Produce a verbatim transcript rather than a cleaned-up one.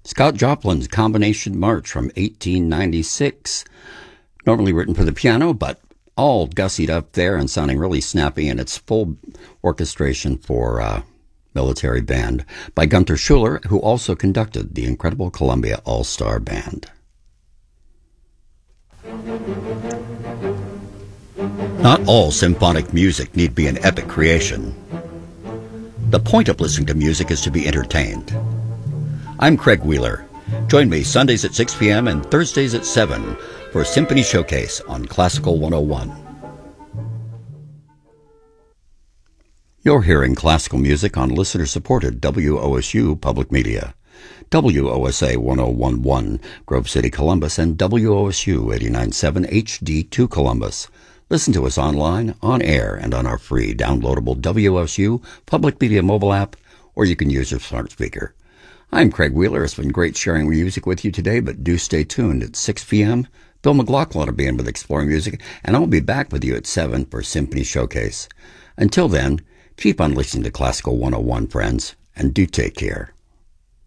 Scott Joplin's Combination March from eighteen ninety-six. Normally written for the piano, but all gussied up there and sounding really snappy in its full orchestration for uh, military band by Gunther Schuller, who also conducted the incredible Columbia All-Star Band. Not all symphonic music need be an epic creation. The point of listening to music is to be entertained. I'm Craig Wheeler. Join me Sundays at six p.m. and Thursdays at seven for Symphony Showcase on Classical one oh one. You're hearing classical music on listener-supported W O S U Public Media. W O S A one oh one point one, Grove City, Columbus, and W O S U eighty-nine point seven H D two, Columbus. Listen to us online, on air, and on our free downloadable W O S U Public Media mobile app, or you can use your smart speaker. I'm Craig Wheeler. It's been great sharing music with you today, but do stay tuned at six p.m. Bill McLaughlin will be in with Exploring Music, and I'll be back with you at seven for Symphony Showcase. Until then, keep on listening to Classical one oh one, friends, and do take care.